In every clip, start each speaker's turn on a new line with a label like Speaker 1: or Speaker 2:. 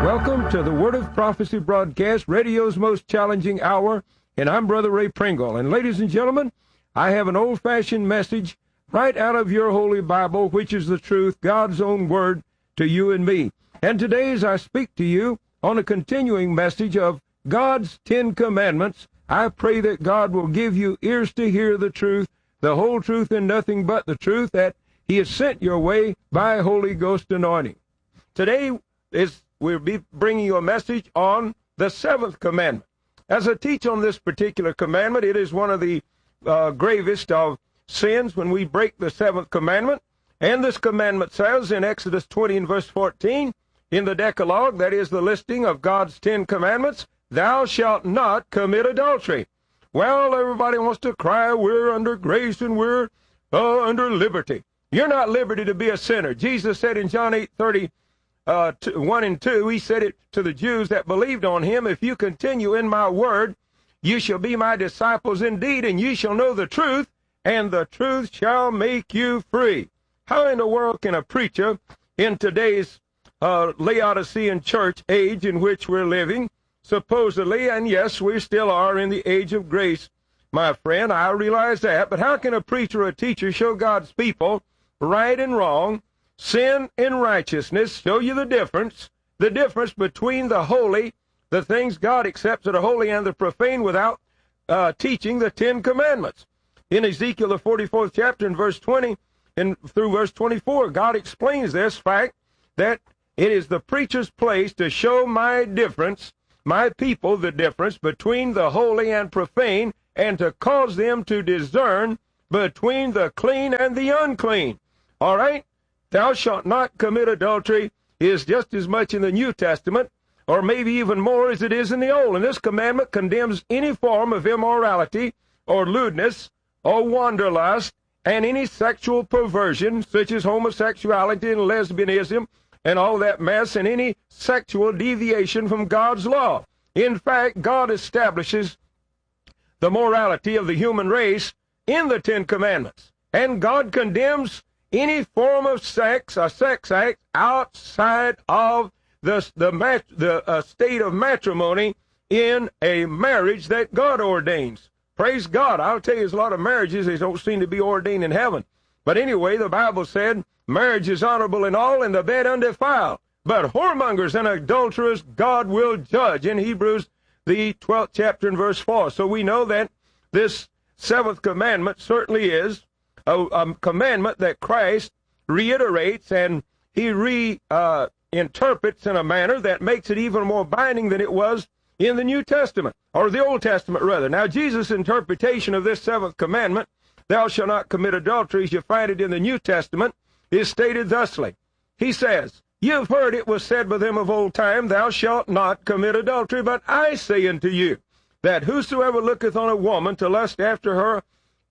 Speaker 1: Welcome to the Word of Prophecy broadcast, radio's most challenging hour, and I'm Brother Ray Pringle. And ladies and gentlemen, I have an old-fashioned message right out of your Holy Bible, which is the truth, God's own Word to you and me. And today, as I speak to you on a continuing message of God's 10 Commandments, I pray that God will give you ears to hear the truth, the whole truth and nothing but the truth that He has sent your way by Holy Ghost anointing. Today we'll be bringing you a message on the 7th commandment. As I teach on this particular commandment, it is one of the gravest of sins when we break the 7th commandment. And this commandment says in Exodus 20 and verse 14, in the Decalogue, that is the listing of God's 10 commandments, thou shalt not commit adultery. Well, everybody wants to cry, we're under grace and we're under liberty. You're not liberty to be a sinner. Jesus said in John 8:30, 1 and 2, he said it to the Jews that believed on him, if you continue in my word, you shall be my disciples indeed, and ye shall know the truth, and the truth shall make you free. How in the world can a preacher in today's Laodicean church age in which we're living, supposedly, and yes, we still are in the age of grace, my friend, I realize that, but how can a preacher or a teacher show God's people right and wrong, sin and righteousness, show you the difference between the holy, the things God accepts that are holy, and the profane without teaching the 10 commandments? In Ezekiel, the 44th chapter, in verse 20 and through verse 24, God explains this fact that it is the preacher's place to show my people, the difference between the holy and profane, and to cause them to discern between the clean and the unclean. All right? Thou shalt not commit adultery is just as much in the New Testament, or maybe even more as it is in the Old. And this commandment condemns any form of immorality or lewdness or wanderlust and any sexual perversion, such as homosexuality and lesbianism and all that mess, and any sexual deviation from God's law. In fact, God establishes the morality of the human race in the 10 Commandments. And God condemns any form of sex, a sex act, outside of the state of matrimony in a marriage that God ordains. Praise God. I'll tell you, there's a lot of marriages that don't seem to be ordained in heaven. But anyway, the Bible said, marriage is honorable in all, and the bed undefiled. But whoremongers and adulterers God will judge, in Hebrews, the 12th chapter and verse 4. So we know that this 7th commandment certainly is a commandment that Christ reiterates, and he reinterprets in a manner that makes it even more binding than it was in the New Testament, or the Old Testament rather. Now, Jesus' interpretation of this 7th commandment, thou shalt not commit adultery, as you find it in the New Testament, is stated thusly. He says, you've heard it was said by them of old time, thou shalt not commit adultery, but I say unto you, that whosoever looketh on a woman to lust after her,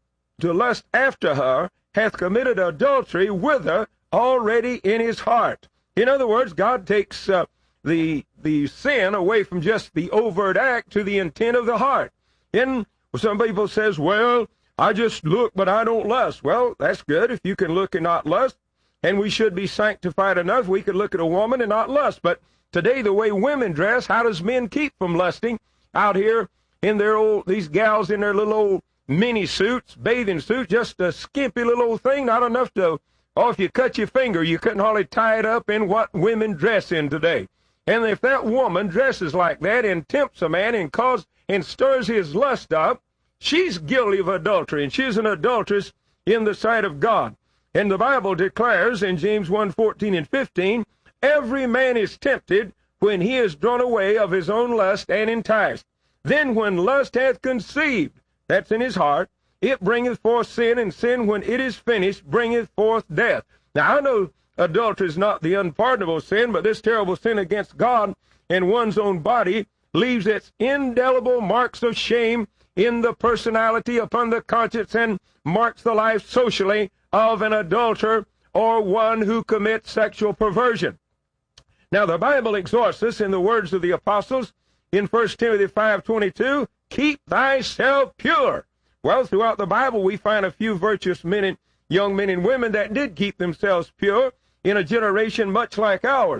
Speaker 1: hath committed adultery with her already in his heart. In other words, God takes the sin away from just the overt act to the intent of the heart. And some people says, well, I just look, but I don't lust. Well, that's good if you can look and not lust. And we should be sanctified enough. We could look at a woman and not lust. But today, the way women dress, how does men keep from lusting out here in these gals in their little old mini suits, bathing suits, just a skimpy little old thing, not enough to, if you cut your finger, you couldn't hardly tie it up in what women dress in today. And if that woman dresses like that and tempts a man and stirs his lust up, she's guilty of adultery, and she's an adulteress in the sight of God. And the Bible declares in James 1:14 and 15, every man is tempted when he is drawn away of his own lust and enticed. Then when lust hath conceived, that's in his heart, it bringeth forth sin, and sin, when it is finished, bringeth forth death. Now, I know adultery is not the unpardonable sin, but this terrible sin against God and one's own body leaves its indelible marks of shame in the personality, upon the conscience, and marks the life socially of an adulterer or one who commits sexual perversion. Now, the Bible exhorts us in the words of the apostles in 1 Timothy 5:22, keep thyself pure. Well, throughout the Bible, we find a few virtuous men young men and women that did keep themselves pure in a generation much like ours.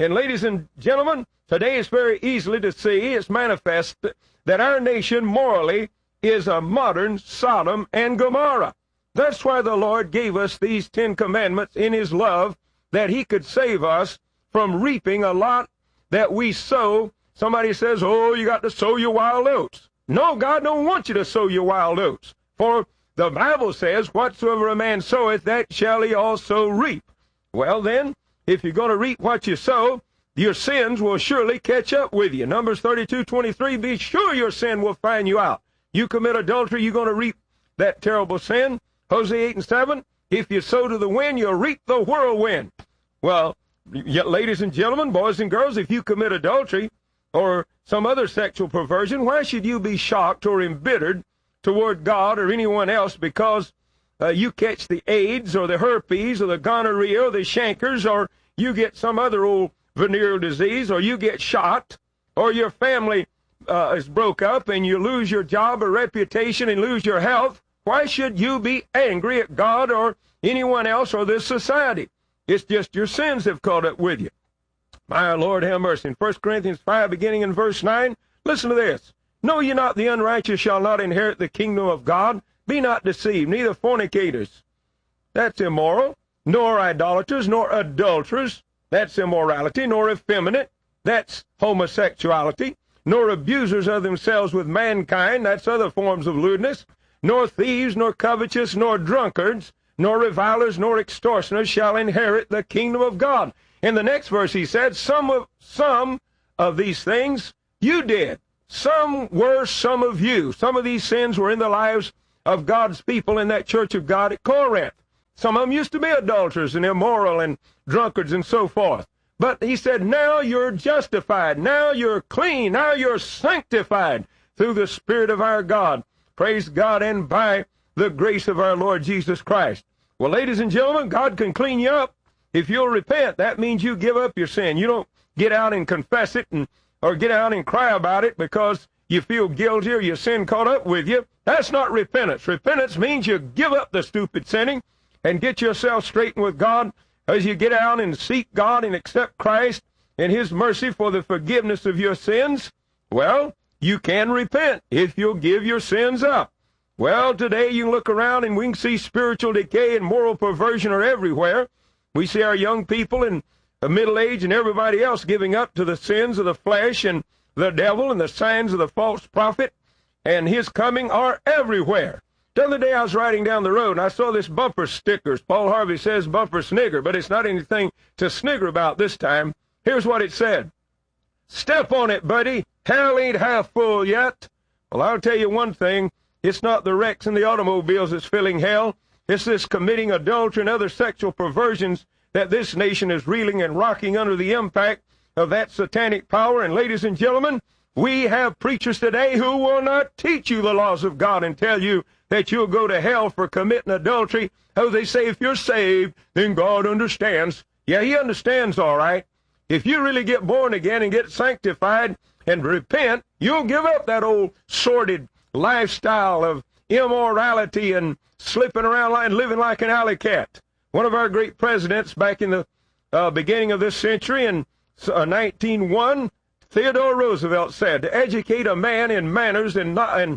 Speaker 1: And ladies and gentlemen, today it's very easily to see, it's manifest that our nation morally is a modern Sodom and Gomorrah. That's why the Lord gave us these 10 commandments in his love, that he could save us from reaping a lot that we sow. Somebody says, oh, you got to sow your wild oats. No, God don't want you to sow your wild oats. For the Bible says, whatsoever a man soweth, that shall he also reap. Well then, if you're going to reap what you sow, your sins will surely catch up with you. Numbers 32:23, be sure your sin will find you out. You commit adultery, you're going to reap that terrible sin. Hosea 8:7, if you sow to the wind, you'll reap the whirlwind. Well, ladies and gentlemen, boys and girls, if you commit adultery or some other sexual perversion, why should you be shocked or embittered toward God or anyone else because you catch the AIDS or the herpes or the gonorrhea or the chancres, or you get some other old venereal disease, or you get shot, or your family is broke up and you lose your job or reputation and lose your health? Why should you be angry at God or anyone else or this society? It's just your sins have caught up with you. My Lord, have mercy. In 1 Corinthians 5, beginning in verse 9, listen to this. Know ye not the unrighteous shall not inherit the kingdom of God? Be not deceived, neither fornicators, that's immoral, nor idolaters, nor adulterers, that's immorality, nor effeminate, that's homosexuality, nor abusers of themselves with mankind, that's other forms of lewdness, nor thieves, nor covetous, nor drunkards, nor revilers, nor extortioners shall inherit the kingdom of God. In the next verse he said, some of these things you did. Some were some of you. Some of these sins were in the lives of God's people in that church of God at Corinth. Some of them used to be adulterers and immoral and drunkards and so forth. But he said, now you're justified. Now you're clean. Now you're sanctified through the Spirit of our God. Praise God, and by the grace of our Lord Jesus Christ. Well, ladies and gentlemen, God can clean you up. If you'll repent, that means you give up your sin. You don't get out and confess it or get out and cry about it because you feel guilty or your sin caught up with you. That's not repentance. Repentance means you give up the stupid sinning and get yourself straightened with God as you get out and seek God and accept Christ and his mercy for the forgiveness of your sins. Well, you can repent if you'll give your sins up. Well, today you can look around and we can see spiritual decay and moral perversion are everywhere. We see our young people in the middle age and everybody else giving up to the sins of the flesh and the devil, and the signs of the false prophet and his coming are everywhere. The other day I was riding down the road and I saw this bumper stickers. Paul Harvey says bumper snigger, but it's not anything to snigger about this time. Here's what it said. Step on it, buddy. Hell ain't half full yet. Well, I'll tell you one thing. It's not the wrecks and the automobiles that's filling hell. It's this committing adultery and other sexual perversions that this nation is reeling and rocking under the impact of that satanic power. And ladies and gentlemen, we have preachers today who will not teach you the laws of God and tell you that you'll go to hell for committing adultery. Oh, they say if you're saved, then God understands. Yeah, he understands, all right. If you really get born again and get sanctified and repent, you'll give up that old sordid lifestyle of immorality and slipping around and living like an alley cat. One of our great presidents back in the beginning of this century in 1901, Theodore Roosevelt said, to educate a man in manners and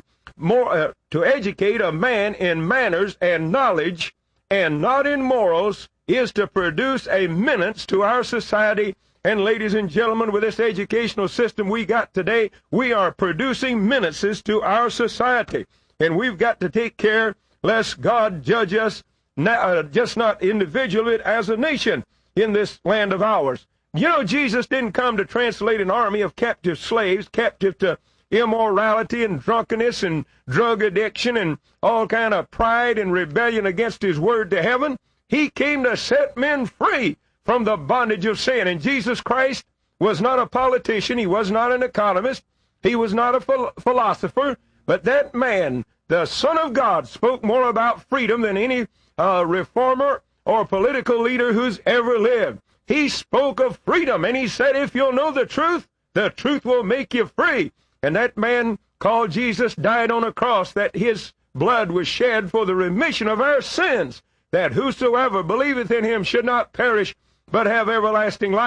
Speaker 1: knowledge and not in morals is to produce a menace to our society. And ladies and gentlemen, with this educational system we got today, we are producing menaces to our society. And we've got to take care lest God judge us, just not individually, but as a nation in this land of ours. You know, Jesus didn't come to translate an army of captive slaves, captive to immorality and drunkenness and drug addiction and all kind of pride and rebellion against his word to heaven. He came to set men free from the bondage of sin. And Jesus Christ was not a politician. He was not an economist. He was not a philosopher. But that man, the Son of God, spoke more about freedom than any reformer or political leader who's ever lived. He spoke of freedom, and he said, if you'll know the truth will make you free. And that man called Jesus died on a cross, that his blood was shed for the remission of our sins, that whosoever believeth in him should not perish, but have everlasting life.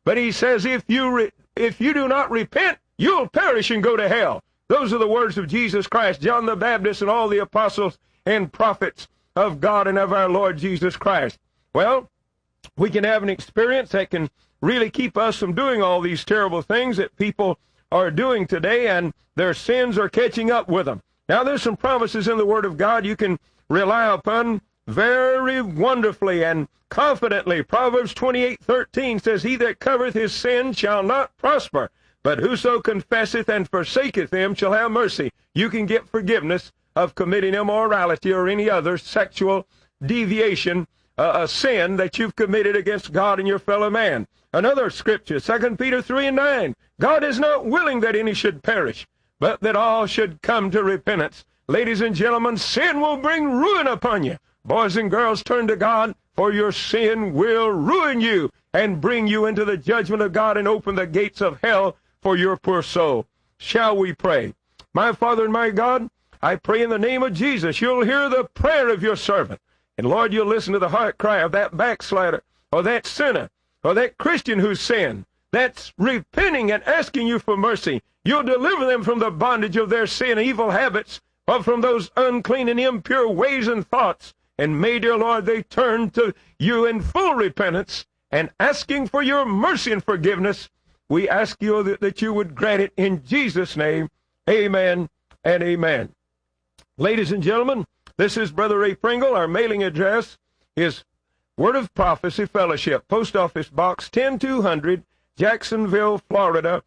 Speaker 1: But he says, if you do not repent, you'll perish and go to hell. Those are the words of Jesus Christ, John the Baptist, and all the apostles and prophets of God and of our Lord Jesus Christ. Well, we can have an experience that can really keep us from doing all these terrible things that people are doing today, and their sins are catching up with them. Now, there's some promises in the Word of God you can rely upon very wonderfully and confidently. Proverbs 28:13 says, He that covereth his sin shall not prosper, but whoso confesseth and forsaketh him shall have mercy. You can get forgiveness of committing immorality or any other sexual deviation, a sin that you've committed against God and your fellow man. Another scripture, 2 Peter 3:9, God is not willing that any should perish, but that all should come to repentance. Ladies and gentlemen, sin will bring ruin upon you. Boys and girls, turn to God, for your sin will ruin you and bring you into the judgment of God and open the gates of hell for your poor soul. Shall we pray? My Father and my God, I pray in the name of Jesus, you'll hear the prayer of your servant. And Lord, you'll listen to the heart cry of that backslider or that sinner or that Christian who's sinned, that's repenting and asking you for mercy. You'll deliver them from the bondage of their sin and evil habits, or from those unclean and impure ways and thoughts. And may, dear Lord, they turn to you in full repentance and asking for your mercy and forgiveness. We ask you that you would grant it in Jesus' name. Amen and amen. Ladies and gentlemen, this is Brother Ray Pringle. Our mailing address is Word of Prophecy Fellowship, Post Office Box 10200, Jacksonville, Florida,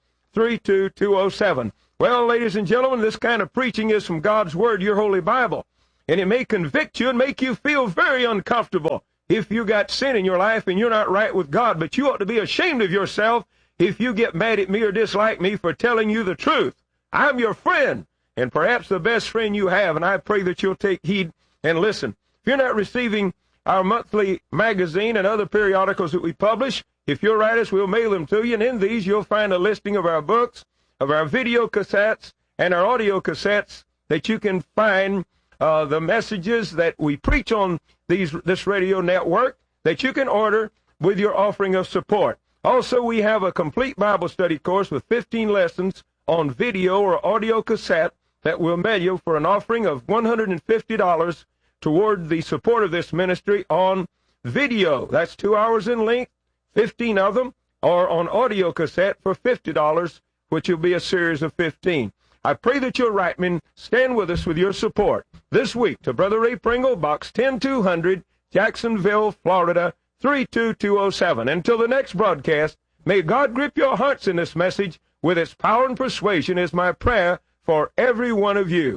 Speaker 1: 32207. Well, ladies and gentlemen, this kind of preaching is from God's Word, your Holy Bible. And it may convict you and make you feel very uncomfortable if you got sin in your life and you're not right with God. But you ought to be ashamed of yourself if you get mad at me or dislike me for telling you the truth. I'm your friend, and perhaps the best friend you have, and I pray that you'll take heed and listen. If you're not receiving our monthly magazine and other periodicals that we publish, if you'll write us, we'll mail them to you. And in these, you'll find a listing of our books, of our video cassettes, and our audio cassettes that you can find the messages that we preach on this radio network that you can order with your offering of support. Also, we have a complete Bible study course with 15 lessons on video or audio cassette that will mail you for an offering of $150 toward the support of this ministry on video. That's 2 hours in length, 15 of them, or on audio cassette for $50, which will be a series of 15. I pray that you'll write me and stand with us with your support this week to Brother Ray Pringle, Box 10200, Jacksonville, Florida, 32207. Until the next broadcast, may God grip your hearts in this message with its power and persuasion is my prayer for every one of you.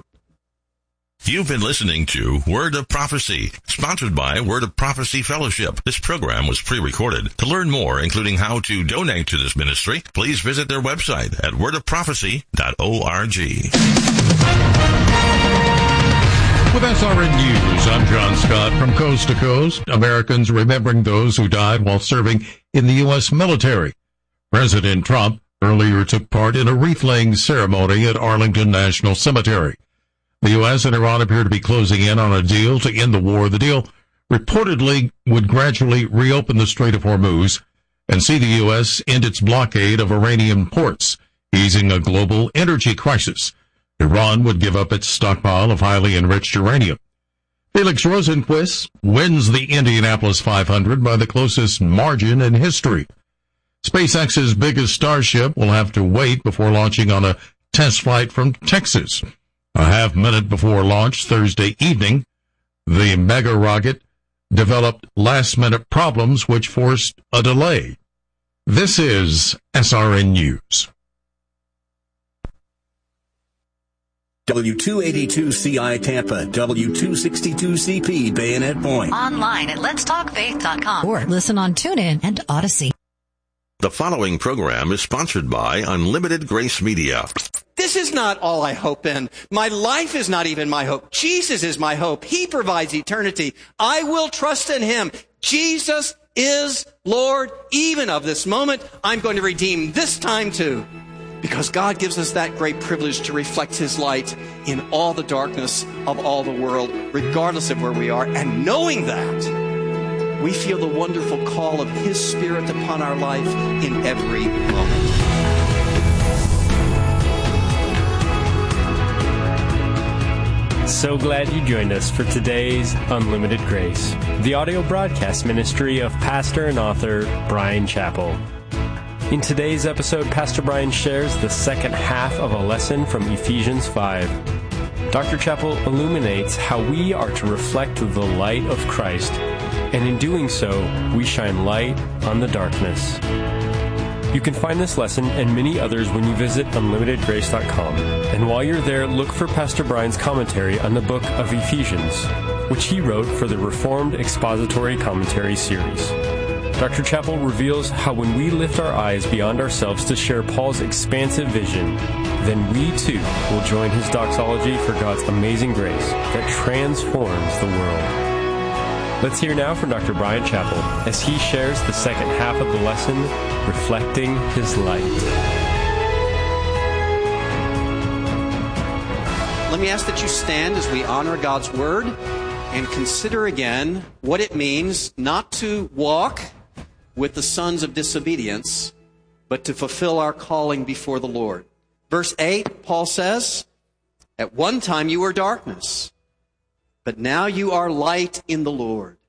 Speaker 2: You've been listening to Word of Prophecy, sponsored by Word of Prophecy Fellowship. This program was pre-recorded. To learn more, including how to donate to this ministry, please visit their website at wordofprophecy.org.
Speaker 3: With SRN News, I'm John Scott from Coast to Coast. Americans remembering those who died while serving in the U.S. military. President Trump earlier took part in a wreath-laying ceremony at Arlington National Cemetery. The U.S. and Iran appear to be closing in on a deal to end the war. The deal reportedly would gradually reopen the Strait of Hormuz and see the U.S. end its blockade of Iranian ports, easing a global energy crisis. Iran would give up its stockpile of highly enriched uranium. Felix Rosenquist wins the Indianapolis 500 by the closest margin in history. SpaceX's biggest Starship will have to wait before launching on a test flight from Texas. A half-minute before launch Thursday evening, the mega rocket developed last-minute problems which forced a delay. This is SRN News.
Speaker 4: W282CI Tampa, W262CP Bayonet Point.
Speaker 5: Online at letstalkfaith.com.
Speaker 6: Or listen on TuneIn and Odyssey.
Speaker 2: The following program is sponsored by Unlimited Grace Media.
Speaker 7: This is not all I hope in. My life is not even my hope. Jesus is my hope. He provides eternity. I will trust in Him. Jesus is Lord. Even of this moment, I'm going to redeem this time too. Because God gives us that great privilege to reflect His light in all the darkness of all the world, regardless of where we are. And knowing that, we feel the wonderful call of His Spirit upon our life in every moment.
Speaker 8: So glad you joined us for today's Unlimited Grace, the audio broadcast ministry of pastor and author Bryan Chapell. In today's episode, Pastor Bryan shares the second half of a lesson from Ephesians 5. Dr. Chapell illuminates how we are to reflect the light of Christ, and in doing so, we shine light on the darkness. You can find this lesson and many others when you visit unlimitedgrace.com. And while you're there, look for Pastor Bryan's commentary on the book of Ephesians, which he wrote for the Reformed Expository Commentary series. Dr. Chapell reveals how when we lift our eyes beyond ourselves to share Paul's expansive vision, then we too will join his doxology for God's amazing grace that transforms the world. Let's hear now from Dr. Bryan Chapell as he shares the second half of the lesson, Reflecting His Light.
Speaker 7: Let me ask that you stand as we honor God's Word and consider again what it means not to walk with the sons of disobedience, but to fulfill our calling before the Lord. Verse 8, Paul says, "At one time you were darkness, but now you are light in the Lord.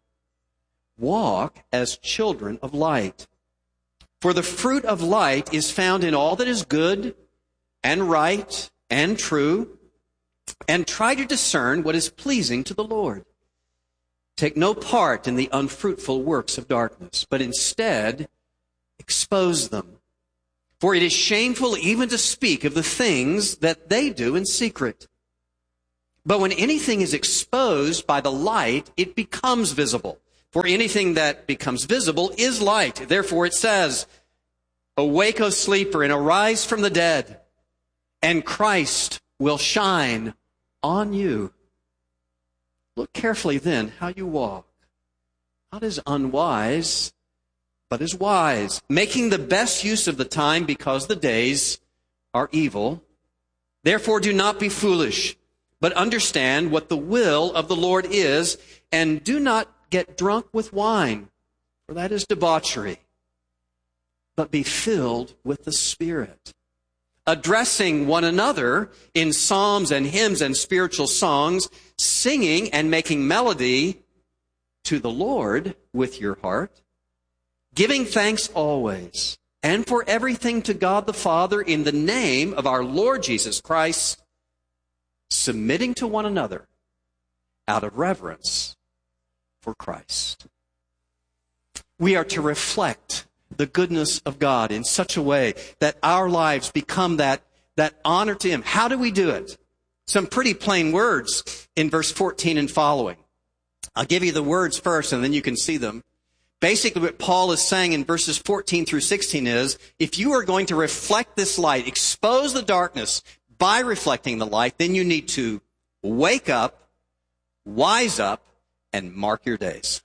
Speaker 7: Walk as children of light. For the fruit of light is found in all that is good and right and true, and try to discern what is pleasing to the Lord. Take no part in the unfruitful works of darkness, but instead expose them. For it is shameful even to speak of the things that they do in secret. But when anything is exposed by the light, it becomes visible. For anything that becomes visible is light. Therefore it says, 'Awake, O sleeper, and arise from the dead, and Christ will shine on you.' Look carefully then how you walk, not as unwise, but as wise, making the best use of the time because the days are evil. Therefore do not be foolish, but understand what the will of the Lord is, and do not get drunk with wine, for that is debauchery, but be filled with the Spirit, addressing one another in psalms and hymns and spiritual songs, singing and making melody to the Lord with your heart, giving thanks always and for everything to God the Father in the name of our Lord Jesus Christ, submitting to one another out of reverence for Christ." We are to reflect the goodness of God in such a way that our lives become that honor to Him. How do we do it? Some pretty plain words in verse 14 and following. I'll give you the words first and then you can see them. Basically what Paul is saying in verses 14 through 16 is, if you are going to reflect this light, expose the darkness by reflecting the light, then you need to wake up, wise up, and mark your days.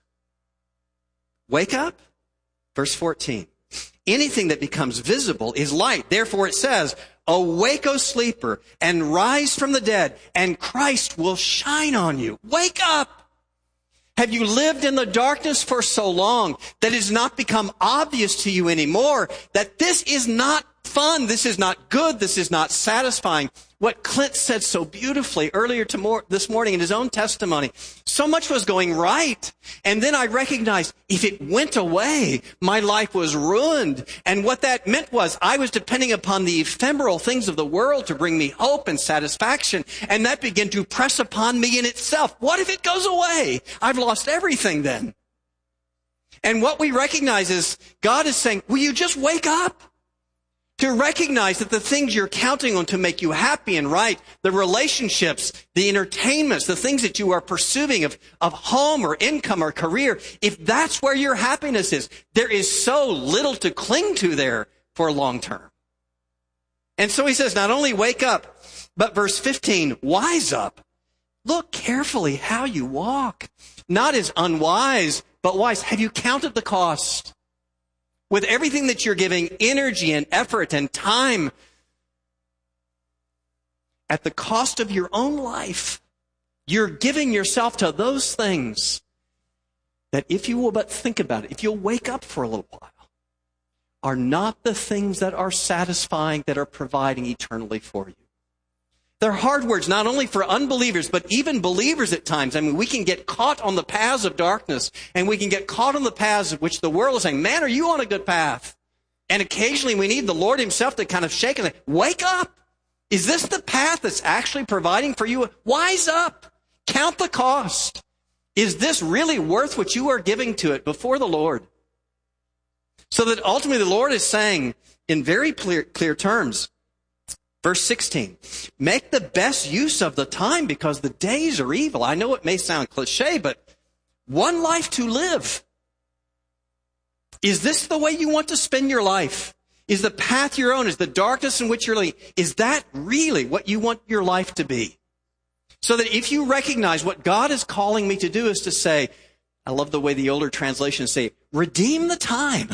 Speaker 7: Wake up. Verse 14. Anything that becomes visible is light. Therefore it says, "Awake, O sleeper, and rise from the dead, and Christ will shine on you." Wake up! Have you lived in the darkness for so long that it has not become obvious to you anymore that this is not fun, this is not good, this is not satisfying? What Clint said so beautifully earlier this morning in his own testimony, so much was going right. And then I recognized if it went away, my life was ruined. And what that meant was I was depending upon the ephemeral things of the world to bring me hope and satisfaction. And that began to press upon me in itself. What if it goes away? I've lost everything then. And what we recognize is God is saying, will you just wake up? To recognize that the things you're counting on to make you happy and right, the relationships, the entertainments, the things that you are pursuing of home or income or career, if that's where your happiness is, there is so little to cling to there for long term. And so he says, not only wake up, but verse 15, wise up. Look carefully how you walk. Not as unwise, but wise. Have you counted the cost? With everything that you're giving energy and effort and time at the cost of your own life, you're giving yourself to those things. that if you will but think about it, if you'll wake up for a little while, are not the things that are satisfying that are providing eternally for you. They're hard words, not only for unbelievers, but even believers at times. I mean, we can get caught on the paths of darkness, and we can get caught on the paths of which the world is saying, man, are you on a good path? And occasionally we need the Lord himself to kind of shake and say, wake up. Is this the path that's actually providing for you? Wise up. Count the cost. Is this really worth what you are giving to it before the Lord? So that ultimately the Lord is saying in very clear terms, verse 16, make the best use of the time because the days are evil. I know it may sound cliche, but one life to live. Is this the way you want to spend your life? Is the path your own? Is the darkness in which you're living? Is that really what you want your life to be? So that if you recognize what God is calling me to do is to say, I love the way the older translations say, redeem the time.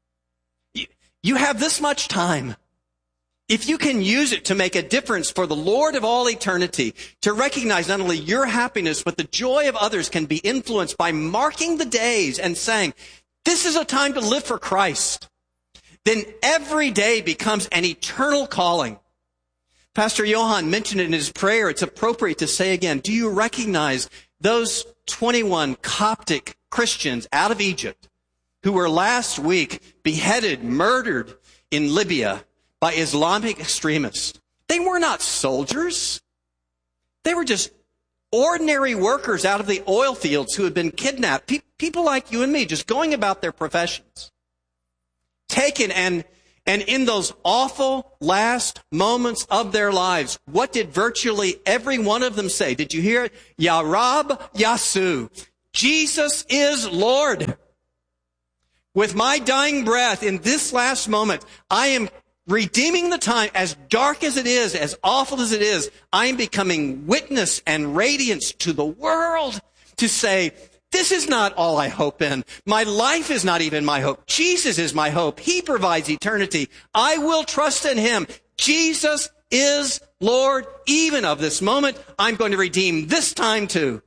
Speaker 7: You have this much time. If you can use it to make a difference for the Lord of all eternity, to recognize not only your happiness, but the joy of others can be influenced by marking the days and saying, this is a time to live for Christ, then every day becomes an eternal calling. Pastor Johan mentioned it in his prayer. It's appropriate to say again, do you recognize those 21 Coptic Christians out of Egypt who were last week beheaded, murdered in Libya by Islamic extremists? They were not soldiers. They were just ordinary workers out of the oil fields who had been kidnapped. People like you and me just going about their professions. Taken and in those awful last moments of their lives, what did virtually every one of them say? Did you hear it? Ya Rab Yasu. Jesus is Lord. With my dying breath in this last moment, I am redeeming the time. As dark as it is, as awful as it is, I am becoming witness and radiance to the world to say, this is not all I hope in. My life is not even my hope. Jesus is my hope. He provides eternity. I will trust in him. Jesus is Lord. Even of this moment, I'm going to redeem this time too.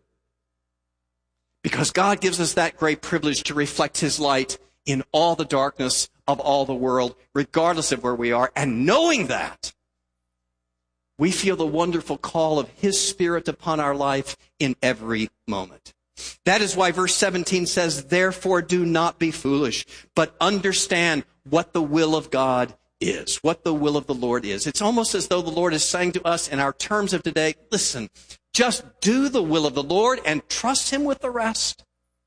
Speaker 7: Because God gives us that great privilege to reflect his light in all the darkness of all the world, regardless of where we are. And knowing that, we feel the wonderful call of his Spirit upon our life in every moment. That is why verse 17 says, therefore do not be foolish, but understand what the will of God is, what the will of the Lord is. It's almost as though the Lord is saying to us in our terms of today, listen, just do the will of the Lord and trust him with the rest.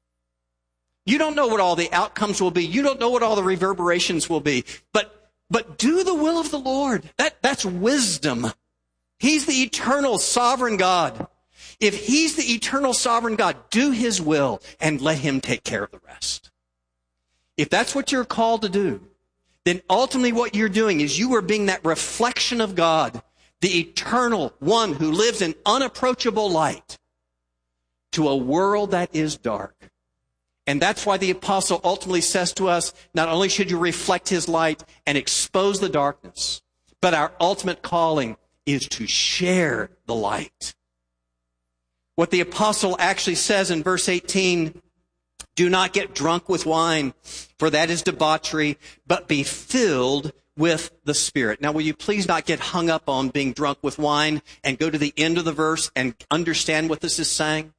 Speaker 7: You don't know what all the outcomes will be. You don't know what all the reverberations will be. But do the will of the Lord. That's wisdom. He's the eternal sovereign God. If he's the eternal sovereign God, do his will and let him take care of the rest. If that's what you're called to do, then ultimately what you're doing is you are being that reflection of God, the eternal one who lives in unapproachable light, to a world that is dark. And that's why the apostle ultimately says to us, not only should you reflect his light and expose the darkness, but our ultimate calling is to share the light. What the apostle actually says in verse 18, do not get drunk with wine, for that is debauchery, but be filled with the Spirit. Now, will you please not get hung up on being drunk with wine and go to the end of the verse and understand what this is saying?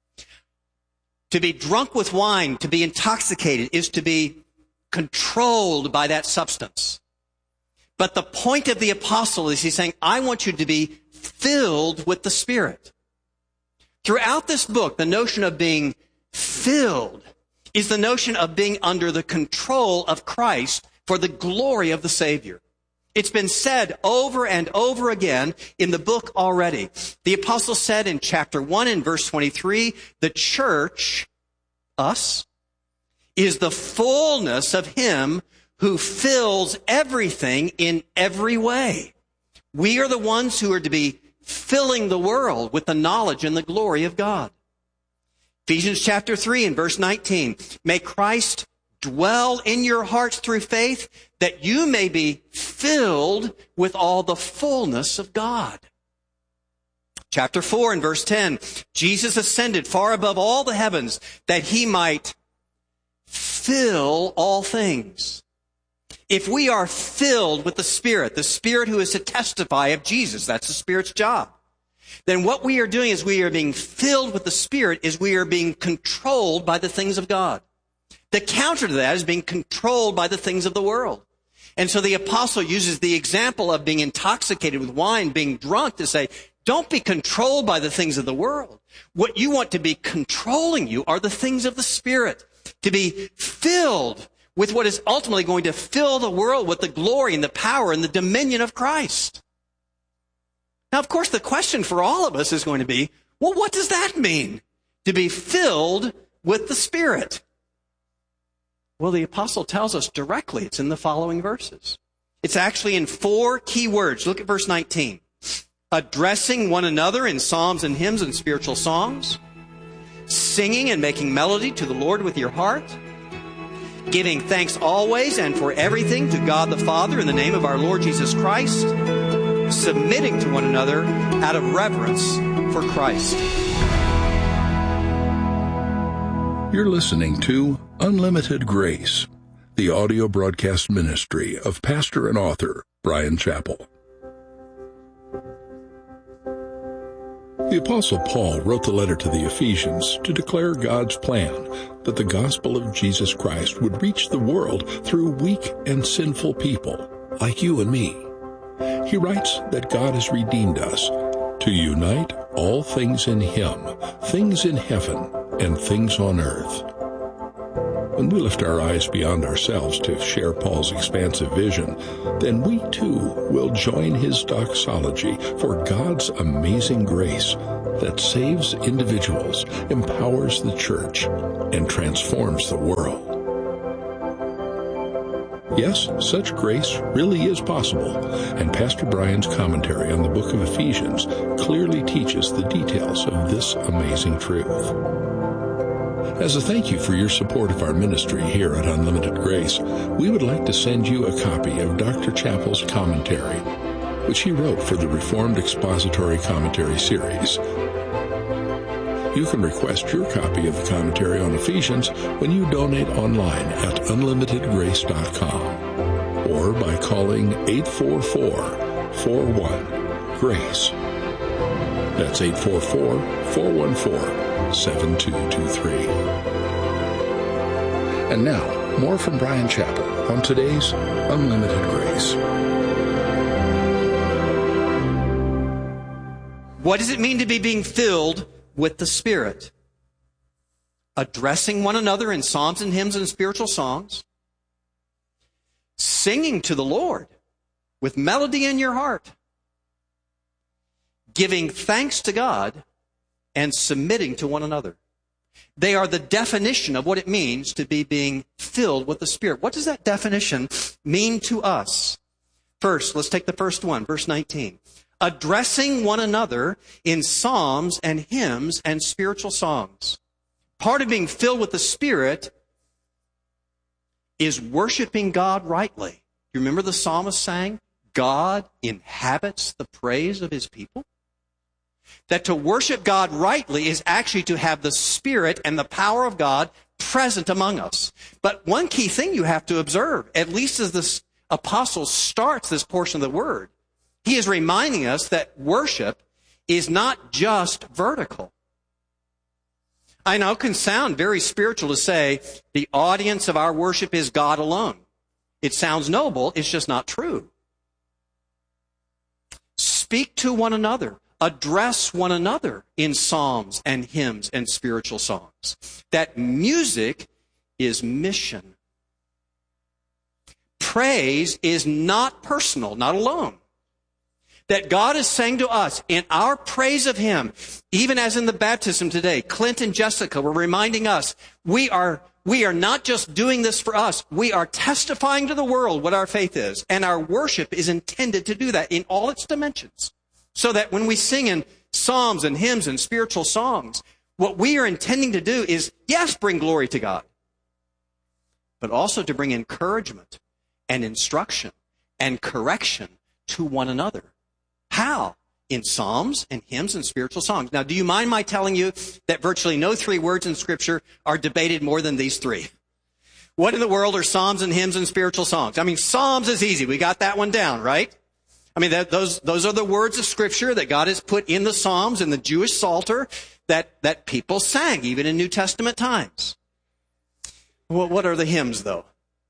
Speaker 7: To be drunk with wine, to be intoxicated, is to be controlled by that substance. But the point of the apostle is he's saying, I want you to be filled with the Spirit. Throughout this book, the notion of being filled is the notion of being under the control of Christ for the glory of the Savior. It's been said over and over again in the book already. The apostle said in chapter 1 in verse 23, the church, us, is the fullness of him who fills everything in every way. We are the ones who are to be filling the world with the knowledge and the glory of God. Ephesians chapter 3 and verse 19. May Christ dwell in your hearts through faith, that you may be filled with all the fullness of God. Chapter 4 and verse 10. Jesus ascended far above all the heavens, that he might fill all things. If we are filled with the Spirit who is to testify of Jesus, that's the Spirit's job, then what we are doing is we are being filled with the Spirit is we are being controlled by the things of God. The counter to that is being controlled by the things of the world. And so the apostle uses the example of being intoxicated with wine, being drunk, to say, don't be controlled by the things of the world. What you want to be controlling you are the things of the Spirit, to be filled with what is ultimately going to fill the world with the glory and the power and the dominion of Christ. Now, of course, the question for all of us is going to be, well, what does that mean, to be filled with the Spirit? Well, the apostle tells us directly. It's in the following verses. It's actually in 4 key words. Look at verse 19. Addressing one another in psalms and hymns and spiritual songs, singing and making melody to the Lord with your heart, giving thanks always and for everything to God the Father in the name of our Lord Jesus Christ, submitting to one another out of reverence for Christ.
Speaker 9: You're listening to Unlimited Grace, the audio broadcast ministry of pastor and author Bryan Chapell. The Apostle Paul wrote the letter to the Ephesians to declare God's plan that the gospel of Jesus Christ would reach the world through weak and sinful people like you and me. He writes that God has redeemed us to unite all things in Him, things in heaven and things on earth. When we lift our eyes beyond ourselves to share Paul's expansive vision, then we too will join his doxology for God's amazing grace that saves individuals, empowers the church, and transforms the world. Yes, such grace really is possible, and Pastor Bryan's commentary on the book of Ephesians clearly teaches the details of this amazing truth. As a thank you for your support of our ministry here at Unlimited Grace, we would like to send you a copy of Dr. Chapell's commentary, which he wrote for the Reformed Expository Commentary Series. You can request your copy of the commentary on Ephesians when you donate online at unlimitedgrace.com or by calling 844-41-GRACE. That's 844-414-7223. And now, more from Bryan Chapell on today's Unlimited Grace.
Speaker 7: What does it mean to be being filled with the Spirit? Addressing one another in psalms and hymns and spiritual songs, singing to the Lord with melody in your heart, giving thanks to God, and submitting to one another. They are the definition of what it means to be being filled with the Spirit. What does that definition mean to us? First, let's take the first one, verse 19. Addressing one another in psalms and hymns and spiritual songs. Part of being filled with the Spirit is worshiping God rightly. You remember the psalmist sang, God inhabits the praise of His people? That to worship God rightly is actually to have the Spirit and the power of God present among us. But one key thing you have to observe, at least as this apostle starts this portion of the word, he is reminding us that worship is not just vertical. I know it can sound very spiritual to say the audience of our worship is God alone. It sounds noble, it's just not true. Speak to one another. Address one another in psalms and hymns and spiritual songs. That music is mission. Praise is not personal, not alone. That God is saying to us in our praise of Him, even as in the baptism today, Clint and Jessica were reminding us, we are not just doing this for us. We are testifying to the world what our faith is. And our worship is intended to do that in all its dimensions. So that when we sing in psalms and hymns and spiritual songs, what we are intending to do is, yes, bring glory to God, but also to bring encouragement and instruction and correction to one another. How? In psalms and hymns and spiritual songs. Now, do you mind my telling you that virtually no 3 words in Scripture are debated more than these 3? What in the world are psalms and hymns and spiritual songs? I mean, psalms is easy. We got that one down, right? I mean, those are the words of Scripture that God has put in the Psalms, in the Jewish Psalter, that people sang, even in New Testament times. Well, what are the hymns, though?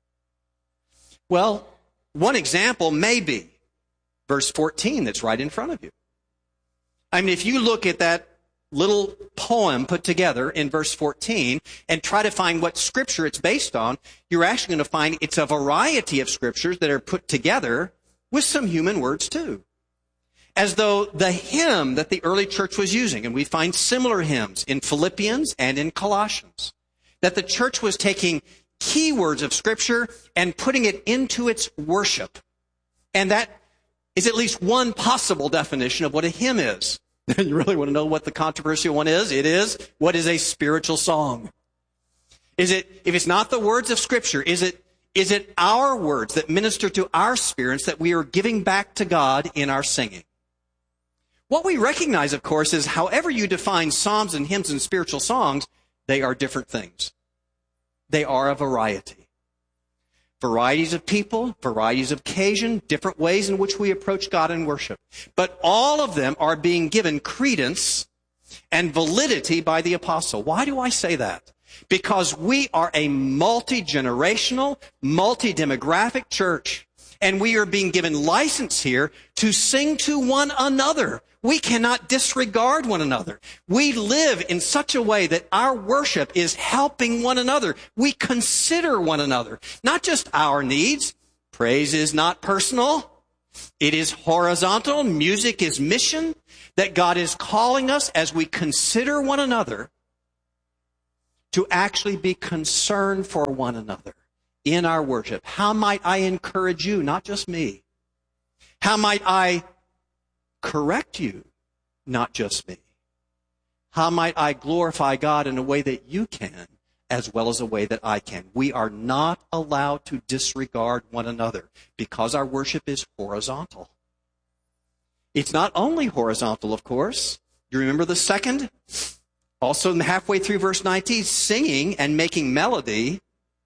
Speaker 7: Well, one example may be verse 14 that's right in front of you. I mean, if you look at that little poem put together in verse 14 and try to find what Scripture it's based on, you're actually going to find it's a variety of Scriptures that are put together with some human words too. As though the hymn that the early church was using, and we find similar hymns in Philippians and in Colossians, that the church was taking key words of Scripture and putting it into its worship. And that is at least one possible definition of what a hymn is. You really want to know what the controversial one is? It is, what is a spiritual song? Is it, if it's not the words of Scripture, is it our words that minister to our spirits that we are giving back to God in our singing? What we recognize, of course, is however you define psalms and hymns and spiritual songs, they are different things. They are a variety. Varieties of people, varieties of occasion, different ways in which we approach God in worship. But all of them are being given credence and validity by the apostle. Why do I say that? Because we are a multi-generational, multi-demographic church, and we are being given license here to sing to one another. We cannot disregard one another. We live in such a way that our worship is helping one another. We consider one another, not just our needs. Praise is not personal. It is horizontal. Music is mission. That God is calling us as we consider one another to actually be concerned for one another in our worship. How might I encourage you, not just me? How might I correct you, not just me? How might I glorify God in a way that you can, as well as a way that I can? We are not allowed to disregard one another because our worship is horizontal. It's not only horizontal, of course. You remember the second? Also, halfway through verse 19, singing and making melody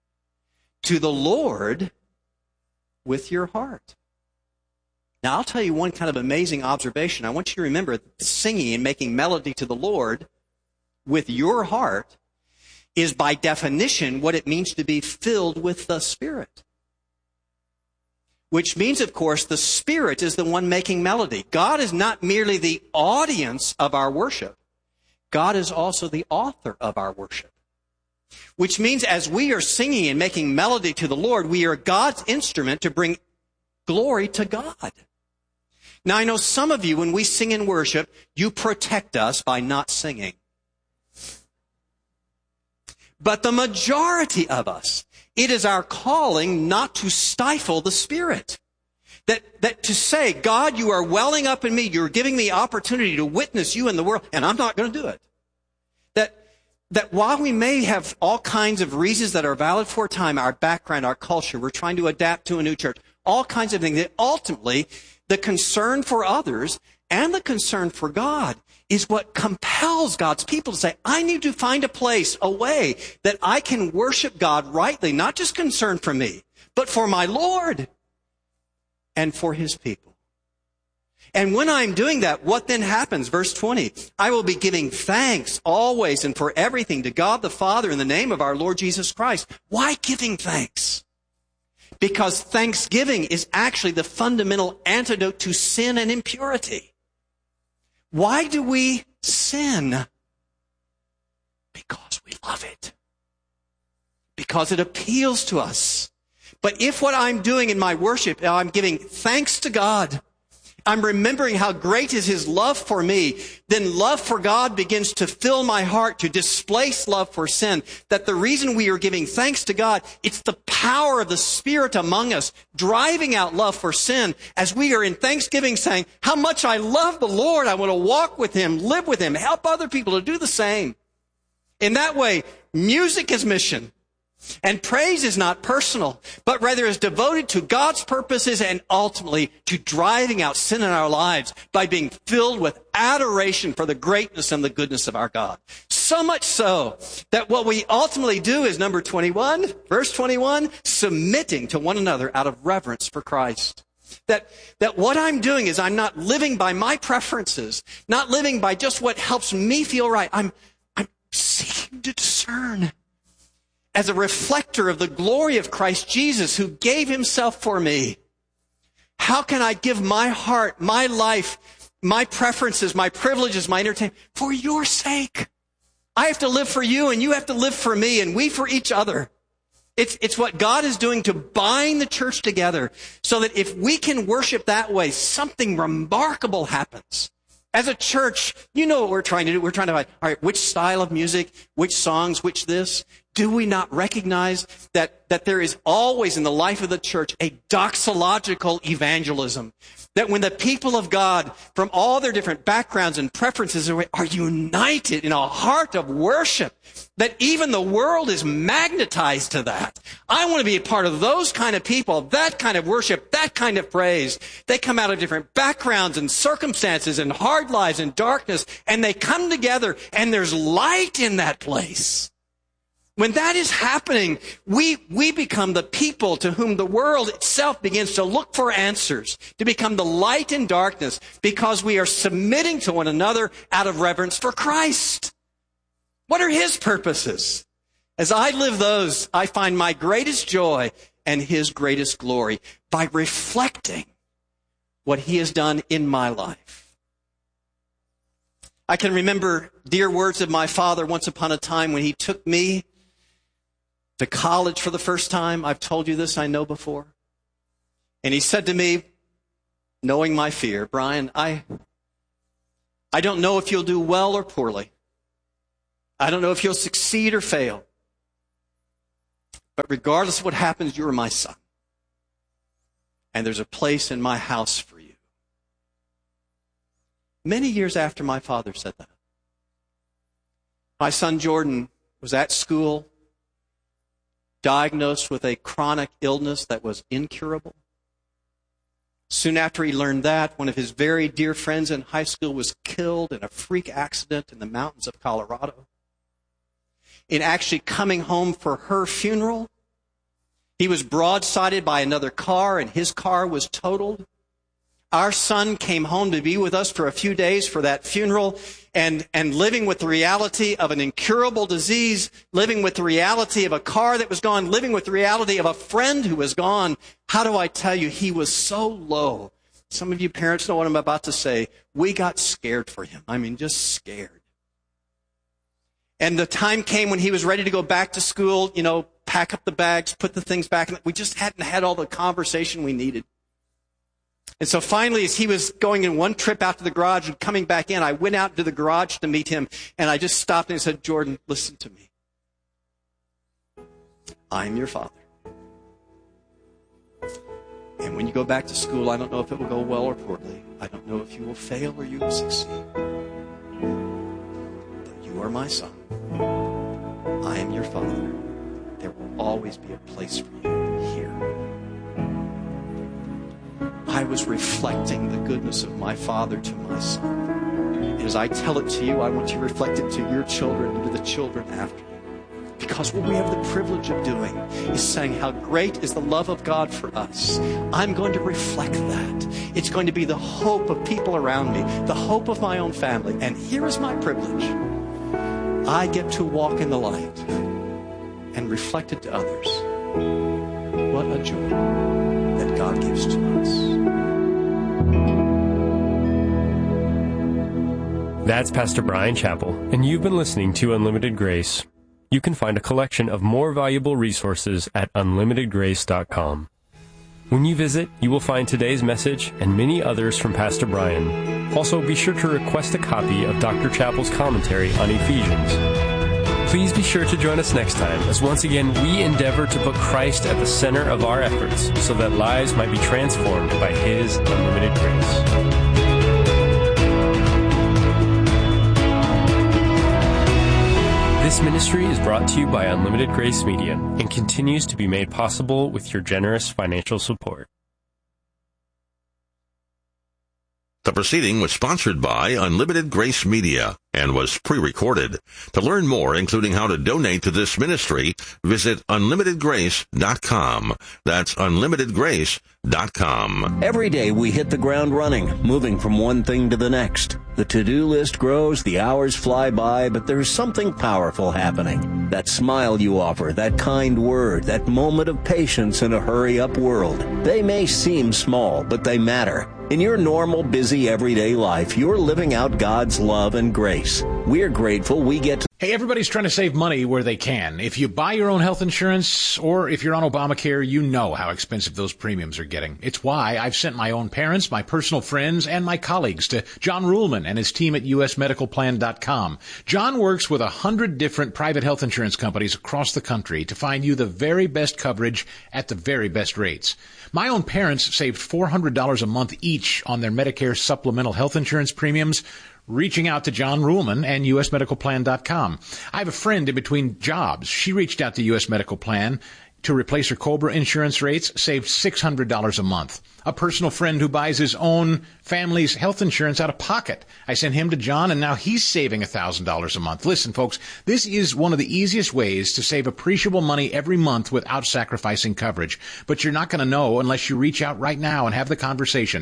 Speaker 7: to the Lord with your heart. Now, I'll tell you one kind of amazing observation. I want you to remember that singing and making melody to the Lord with your heart is by definition what it means to be filled with the Spirit. Which means, of course, the Spirit is the one making melody. God is not merely the audience of our worship. God is also the author of our worship. Which means as we are singing and making melody to the Lord, we are God's instrument to bring glory to God. Now, I know some of you, when we sing in worship, you protect us by not singing. But the majority of us, it is our calling not to stifle the Spirit. That to say, God, you are welling up in me, you're giving me opportunity to witness you in the world, and I'm not going to do it. That while we may have all kinds of reasons that are valid for a time, our background, our culture, we're trying to adapt to a new church, all kinds of things, that ultimately the concern for others and the concern for God is what compels God's people to say, I need to find a place, a way that I can worship God rightly, not just concern for me, but for my Lord and for His people. And when I'm doing that, what then happens? Verse 20, I will be giving thanks always and for everything to God the Father in the name of our Lord Jesus Christ. Why giving thanks? Because thanksgiving is actually the fundamental antidote to sin and impurity. Why do we sin? Because we love it. Because it appeals to us. But if what I'm doing in my worship, I'm giving thanks to God, I'm remembering how great is His love for me, then love for God begins to fill my heart to displace love for sin. That the reason we are giving thanks to God, it's the power of the Spirit among us, driving out love for sin as we are in thanksgiving saying, how much I love the Lord. I want to walk with Him, live with Him, help other people to do the same. In that way, music is mission. And praise is not personal, but rather is devoted to God's purposes and ultimately to driving out sin in our lives by being filled with adoration for the greatness and the goodness of our God. So much so that what we ultimately do is number 21, verse 21, submitting to one another out of reverence for Christ. That what I'm doing is I'm not living by my preferences, not living by just what helps me feel right. I'm seeking to discern as a reflector of the glory of Christ Jesus, who gave himself for me. How can I give my heart, my life, my preferences, my privileges, my entertainment for your sake? I have to live for you and you have to live for me and we for each other. It's what God is doing to bind the church together so that if we can worship that way, something remarkable happens. As a church, you know what we're trying to do. We're trying to find, all right, which style of music, which songs, which this. Do we not recognize that there is always in the life of the church a doxological evangelism? That when the people of God from all their different backgrounds and preferences are united in a heart of worship, that even the world is magnetized to that. I want to be a part of those kind of people, that kind of worship, that kind of praise. They come out of different backgrounds and circumstances and hard lives and darkness, and they come together and there's light in that place. When that is happening, we become the people to whom the world itself begins to look for answers, to become the light in darkness, because we are submitting to one another out of reverence for Christ. What are his purposes? As I live those, I find my greatest joy and his greatest glory by reflecting what he has done in my life. I can remember dear words of my father once upon a time when he took me to college for the first time. I've told you this, I know before. And he said to me, knowing my fear, Brian, I don't know if you'll do well or poorly. I don't know if you'll succeed or fail. But regardless of what happens, you're my son. And there's a place in my house for you. Many years after my father said that, my son Jordan was at school, diagnosed with a chronic illness that was incurable. Soon after he learned that, one of his very dear friends in high school was killed in a freak accident in the mountains of Colorado. In actually coming home for her funeral, he was broadsided by another car and his car was totaled. Our son came home to be with us for a few days for that funeral, and living with the reality of an incurable disease, living with the reality of a car that was gone, living with the reality of a friend who was gone. How do I tell you, he was so low. Some of you parents know what I'm about to say. We got scared for him. I mean, just scared. And the time came when he was ready to go back to school, pack up the bags, put the things back. We just hadn't had all the conversation we needed. And so finally, as he was going in one trip out to the garage and coming back in, I went out to the garage to meet him, and I just stopped and said, Jordan, listen to me. I'm your father. And when you go back to school, I don't know if it will go well or poorly. I don't know if you will fail or you will succeed. But you are my son. I am your father. There will always be a place for you here. I was reflecting the goodness of my Father to my son. And as I tell it to you, I want you to reflect it to your children and to the children after you. Because what we have the privilege of doing is saying how great is the love of God for us. I'm going to reflect that. It's going to be the hope of people around me, the hope of my own family. And here is my privilege. I get to walk in the light and reflect it to others. What a joy that God gives to us.
Speaker 8: That's Pastor Brian Chappell, and you've been listening to Unlimited Grace. You can find a collection of more valuable resources at unlimitedgrace.com. When you visit, you will find today's message and many others from Pastor Brian. Also, be sure to request a copy of Dr. Chappell's commentary on Ephesians. Please be sure to join us next time, as once again we endeavor to put Christ at the center of our efforts so that lives might be transformed by His unlimited grace. This ministry is brought to you by Unlimited Grace Media and continues to be made possible with your generous financial support.
Speaker 2: The proceeding was sponsored by Unlimited Grace Media and was pre-recorded. To learn more, including how to donate to this ministry, visit unlimitedgrace.com. That's unlimitedgrace.com.
Speaker 4: Every day we hit the ground running, moving from one thing to the next. The to-do list grows, the hours fly by, but there's something powerful happening. That smile you offer, that kind word, that moment of patience in a hurry-up world. They may seem small, but they matter. In your normal, busy, everyday life, you're living out God's love and grace. We're grateful we get to...
Speaker 10: Hey, everybody's trying to save money where they can. If you buy your own health insurance, or if you're on Obamacare, you know how expensive those premiums are getting. It's why I've sent my own parents, my personal friends, and my colleagues to John Ruhlman and his team at usmedicalplan.com. John works with 100 different private health insurance companies across the country to find you the very best coverage at the very best rates. My own parents saved $400 a month each on their Medicare supplemental health insurance premiums, reaching out to John Ruhlman and usmedicalplan.com. I have a friend in between jobs. She reached out to US Medical Plan to replace her COBRA insurance rates, saved $600 a month. A personal friend who buys his own family's health insurance out of pocket. I sent him to John, and now he's saving $1,000 a month. Listen, folks, this is one of the easiest ways to save appreciable money every month without sacrificing coverage. But you're not going to know unless you reach out right now and have the conversation.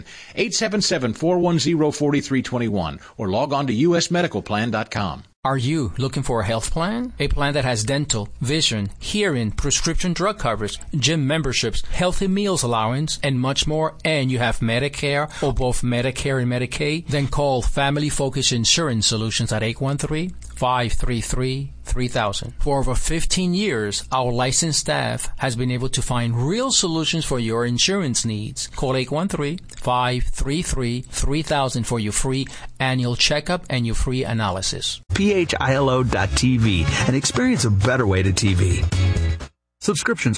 Speaker 10: 877-410-4321 or log on to usmedicalplan.com.
Speaker 11: Are you looking for a health plan? A plan that has dental, vision, hearing, prescription drug coverage, gym memberships, healthy meals allowance, and much more, and you have Medicare or both Medicare and Medicaid? Then call Family Focus Insurance Solutions at 813-533-3000. For over 15 years, our licensed staff has been able to find real solutions for your insurance needs. Call 813-533-3000 for your free annual checkup and your free analysis.
Speaker 12: PHILO.TV and experience a better way to TV. Subscriptions